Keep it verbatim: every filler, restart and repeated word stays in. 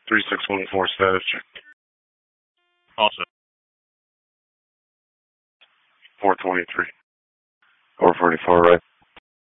three six one four status check. Also. four twenty-three. four forty-four, right?